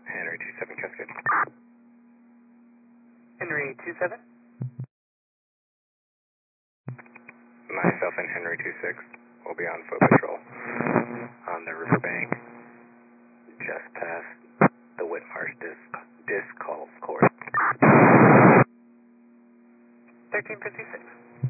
Henry 27 Cascade. Henry 27. Myself and Henry 26 will be on foot patrol on the riverbank just past the Whitmarsh disc golf course. 1356.